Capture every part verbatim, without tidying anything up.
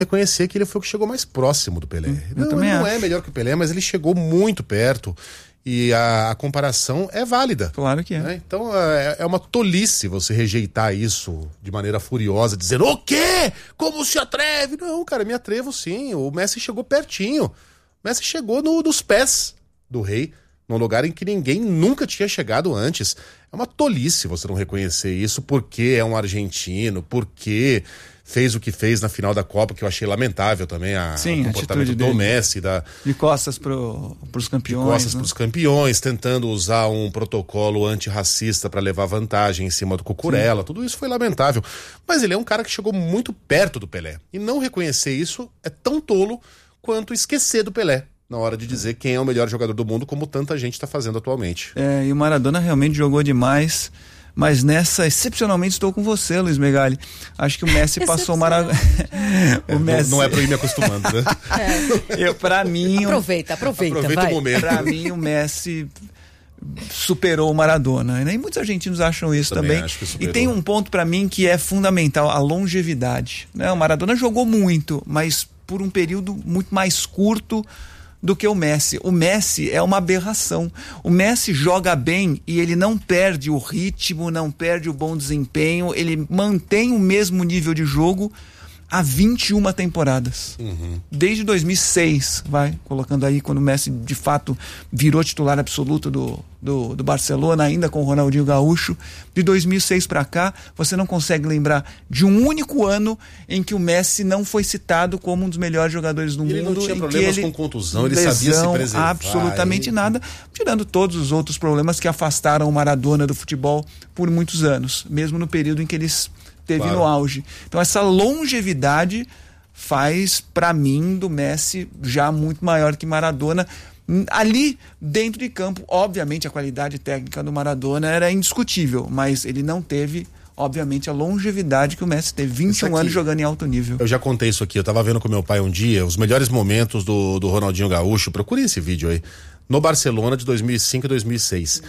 reconhecer que ele foi o que chegou mais próximo do Pelé. Hum, não, ele não é melhor que o Pelé, mas ele chegou muito perto. E a, a comparação é válida. Claro que é. Né? Então é, é uma tolice você rejeitar isso de maneira furiosa, dizendo: o quê? Como se atreve? Não, cara, me atrevo sim. O Messi chegou pertinho. O Messi chegou no, nos pés do rei, num lugar em que ninguém nunca tinha chegado antes. É uma tolice você não reconhecer isso porque é um argentino, porque fez o que fez na final da Copa, que eu achei lamentável também, a, Sim, o comportamento do dele. Messi. Da, de costas pro, pros campeões. De costas né? pros campeões, tentando usar um protocolo antirracista para levar vantagem em cima do Cucurella. Sim. Tudo isso foi lamentável. Mas ele é um cara que chegou muito perto do Pelé. E não reconhecer isso é tão tolo quanto esquecer do Pelé na hora de dizer quem é o melhor jogador do mundo, como tanta gente está fazendo atualmente. É, e o Maradona realmente jogou demais. Mas nessa, excepcionalmente, estou com você, Luiz Megali. Acho que o Messi passou o Maradona. É, Messi... Não é pra ir me acostumando, né? É. Eu, pra mim. Aproveita, aproveita. Aproveita vai. o momento. Pra mim, o Messi superou o Maradona. E muitos argentinos acham isso também. também. Acho que e tem um ponto pra mim que é fundamental: a longevidade. Né? O Maradona jogou muito, mas por um período muito mais curto do que o Messi. O Messi é uma aberração. O Messi joga bem e ele não perde o ritmo, não perde o bom desempenho, ele mantém o mesmo nível de jogo há vinte e uma temporadas. Uhum. Desde dois mil e seis, vai, colocando aí quando o Messi de fato virou titular absoluto do, do, do Barcelona, ainda com o Ronaldinho Gaúcho. De dois mil e seis para cá, você não consegue lembrar de um único ano em que o Messi não foi citado como um dos melhores jogadores do ele mundo. Ele não tinha em problemas que ele, com contusão, ele lesão, sabia se preservar. Absolutamente e... nada, tirando todos os outros problemas que afastaram o Maradona do futebol por muitos anos, mesmo no período em que eles teve claro. no auge. Então essa longevidade faz, para mim, do Messi já muito maior que Maradona. Ali dentro de campo, obviamente a qualidade técnica do Maradona era indiscutível, mas ele não teve, obviamente, a longevidade que o Messi teve, vinte e um anos jogando em alto nível. Eu já contei isso aqui, eu tava vendo com meu pai um dia os melhores momentos do, do Ronaldinho Gaúcho. Procure esse vídeo aí, no Barcelona de dois mil e cinco e dois mil e seis.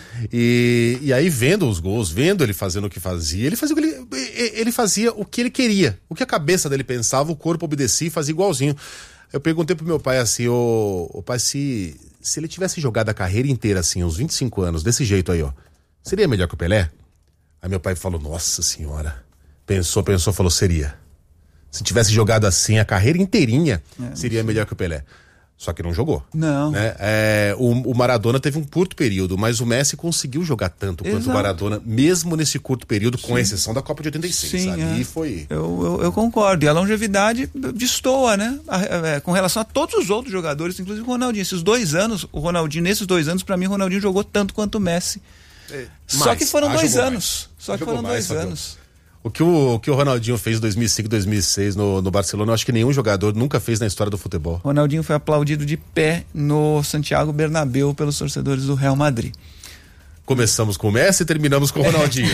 E, e aí, vendo os gols, vendo ele fazendo o que fazia, ele fazia o que ele, ele fazia o que ele queria. O que a cabeça dele pensava, o corpo obedecia e fazia igualzinho. Eu perguntei pro meu pai assim: ô, ô pai, se, se ele tivesse jogado a carreira inteira assim, uns vinte e cinco anos, desse jeito aí, ó, seria melhor que o Pelé? Aí meu pai falou: nossa senhora. Pensou, pensou, falou: seria. Se tivesse jogado assim a carreira inteirinha, é, seria melhor que o Pelé. Só que não jogou. Não. Né? É, o, o Maradona teve um curto período, mas o Messi conseguiu jogar tanto Exato. quanto o Maradona, mesmo nesse curto período, Sim. com exceção da Copa de oitenta e seis. Sim, ali é. foi... Eu, eu, eu concordo. E a longevidade destoa, né? A, é, com relação a todos os outros jogadores, inclusive o Ronaldinho. Esses dois anos, o Ronaldinho, nesses dois anos, pra mim, o Ronaldinho jogou tanto quanto o Messi. É, Só mais, que foram ah, dois anos. Mais. Só que jogou foram mais, dois Fabio. anos. O que o, o que o Ronaldinho fez em dois mil e cinco, dois mil e seis no, no Barcelona, eu acho que nenhum jogador nunca fez na história do futebol. Ronaldinho foi aplaudido de pé no Santiago Bernabéu pelos torcedores do Real Madrid. Começamos com o Messi e terminamos com o Ronaldinho.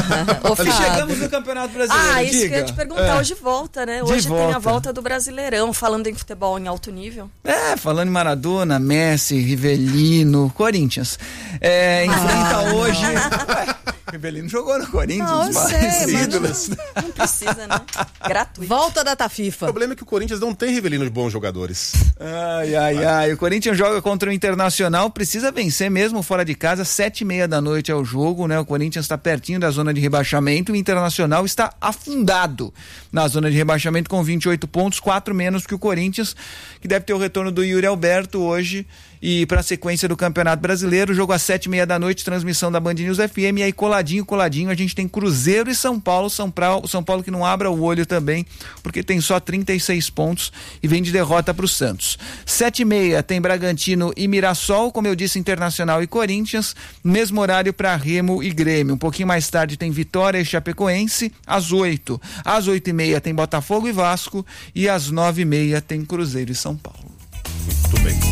E chegamos no Campeonato Brasileiro. Ah, isso diga. que eu ia te perguntar. É. Hoje volta, né? De Hoje volta. tem a volta do Brasileirão, falando em futebol em alto nível. É, falando em Maradona, Messi, Rivelino, Corinthians. É, enfrenta Ah, hoje... Rivelino jogou no Corinthians, não, eu mas sei, mas ídolos. não, não precisa, né? Gratuito. Volta da O Tafifa. problema é que o Corinthians não tem Rivelino de bons jogadores. Ai, ai, ai. O Corinthians joga contra o Internacional, precisa vencer mesmo fora de casa, sete e meia da noite é o jogo, né? O Corinthians está pertinho da zona de rebaixamento, o Internacional está afundado na zona de rebaixamento com vinte e oito pontos, quatro menos que o Corinthians, que deve ter o retorno do Yuri Alberto hoje. E para a sequência do Campeonato Brasileiro, jogo às sete e meia da noite, transmissão da Band News F M, e aí coladinho, coladinho, a gente tem Cruzeiro e São Paulo, São Paulo, São Paulo que não abra o olho também, porque tem só trinta e seis pontos e vem de derrota para o Santos. sete e meia tem Bragantino e Mirassol, como eu disse, Internacional e Corinthians, mesmo horário para Remo e Grêmio. Um pouquinho mais tarde tem Vitória e Chapecoense, às oito. Às oito e meia tem Botafogo e Vasco, e às nove e meia tem Cruzeiro e São Paulo. Muito bem.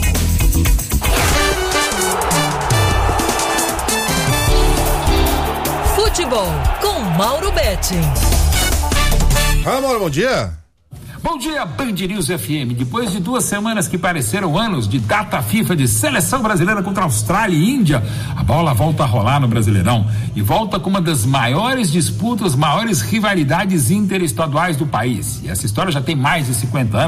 Futebol com Mauro Betting. Ah, Mauro, bom dia. Bom dia, Band News F M. Depois de duas semanas que pareceram anos de data FIFA de seleção brasileira contra Austrália e Índia, a bola volta a rolar no Brasileirão e volta com uma das maiores disputas, maiores rivalidades interestaduais do país. E essa história já tem mais de cinquenta anos.